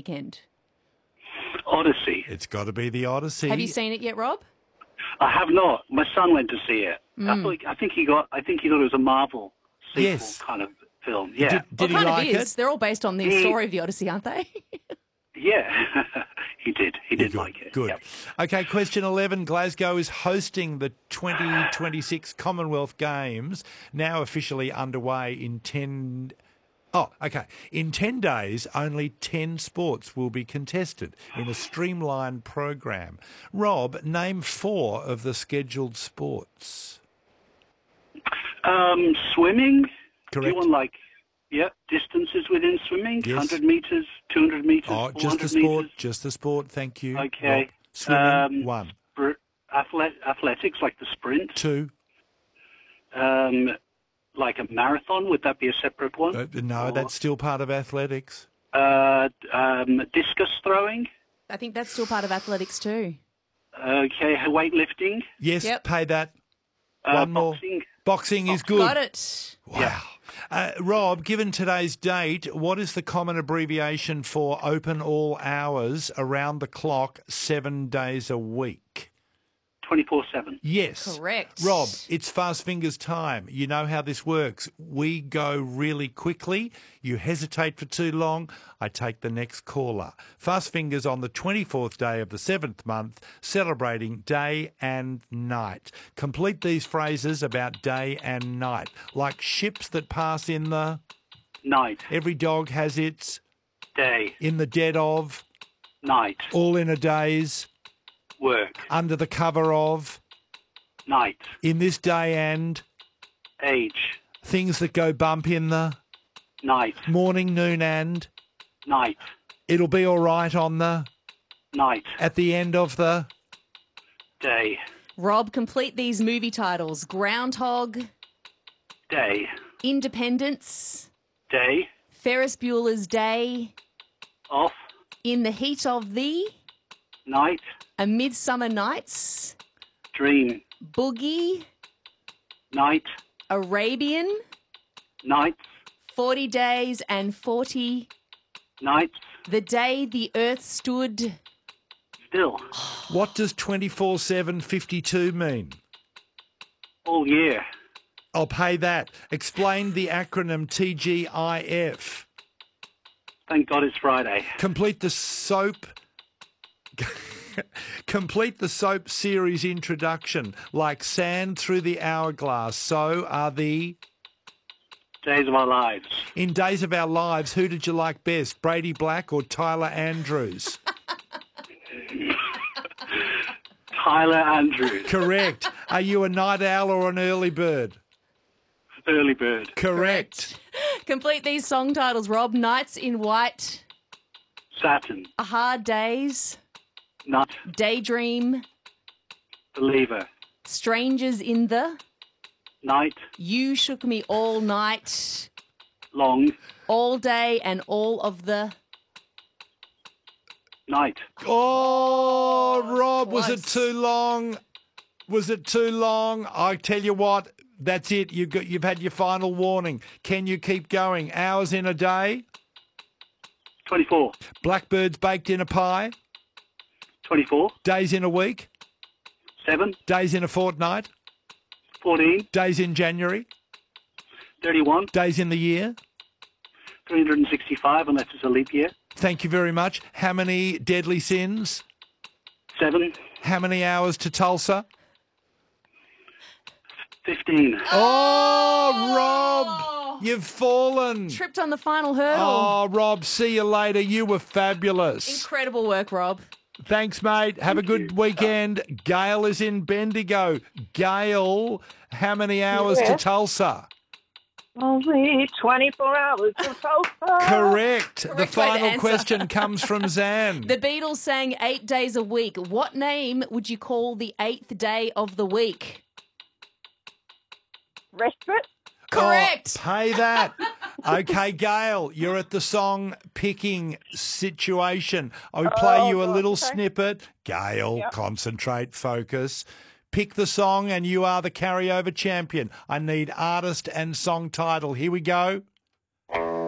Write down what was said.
weekend? Odyssey. It's got to be the Odyssey. Have you seen it yet, Rob? I have not. My son went to see it. I think he thought it was a Marvel sequel kind of film. Yeah. Did he kind like of is. it? They're all based on the story of the Odyssey, aren't they? Yeah. He did. He did like it. Good. Yep. Okay, question 11. Glasgow is hosting the 2026 Commonwealth Games, now officially underway in 10... Oh, okay. In 10 days, only 10 sports will be contested in a streamlined program. Rob, name 4 of the scheduled sports. Swimming. Correct. Do you want distances within swimming? Yes. 100 metres, 200 metres, Oh, 400 just the sport. metres? Just the sport. Thank you. Okay. Rob. Swimming, 1. Athletics, like the sprint. 2. Like a marathon, would that be a separate one? No, that's still part of athletics. Discus throwing. I think that's still part of athletics too. Okay, weightlifting. Yes, Yep. pay that. One more. Boxing. Boxing is good. Got it. Wow. Rob, given today's date, what is the common abbreviation for open all hours, around the clock, 7 days a week? 24/7. Yes. Correct. Rob, it's Fast Fingers time. You know how this works. We go really quickly. You hesitate for too long, I take the next caller. Fast Fingers on the 24th day of the 7th month, celebrating day and night. Complete these phrases about day and night, like ships that pass in the... Night. Every dog has its... Day. In the dead of... Night. All in a day's... Work. Under the cover of... Night. In this day and... Age. Things that go bump in the... Night. Morning, noon and... Night. It'll be all right on the... Night. At the end of the... Day. Rob, complete these movie titles. Groundhog, Day. Independence, Day. Ferris Bueller's Day, Off. In the Heat of the, Night. A Midsummer Nights, Dream. Boogie, Night. Arabian, Night. 40 Days and 40, Night. The Day the Earth Stood. Still. What does 24/7 mean? All year. I'll pay that. Explain the acronym TGIF. Thank God it's Friday. Complete the soap... Complete the soap series introduction. Like sand through the hourglass, so are the... Days of our lives. In Days of Our Lives, who did you like best, Brady Black or Tyler Andrews? Tyler Andrews. Correct. Are you a night owl or an early bird? Early bird. Correct. Complete these song titles, Rob. Nights in White, Saturn. A Hard Days, Not. Daydream, Believer. Strangers in the, Night. You Shook Me All Night, Long. All Day and All of the... Night. Oh, Rob, was it close. too long? Was it too long? I tell you what, that's it. You've had your final warning. Can you keep going? Hours in a day? 24. Blackbirds baked in a pie? 24. Days in a week? 7. Days in a fortnight? 14. Days in January? 31. Days in the year? 365 unless it's a leap year. Thank you very much. How many deadly sins? 7. How many hours to Tulsa? 15. Oh, Rob, you've fallen. Tripped on the final hurdle. Oh, Rob, see you later. You were fabulous. Incredible work, Rob. Thanks, mate. Have a good weekend. Gail is in Bendigo. Gail, how many hours to Tulsa? Only 24 hours to Tulsa. Correct. The Correct way to final answer. question comes from Zan. The Beatles sang 8 days a week. What name would you call the 8th day of the week? Respite. Correct. Oh, pay that. Okay, Gail, you're at the song picking situation. I play you a little snippet. Gail, concentrate, focus. Pick the song and you are the carryover champion. I need artist and song title. Here we go.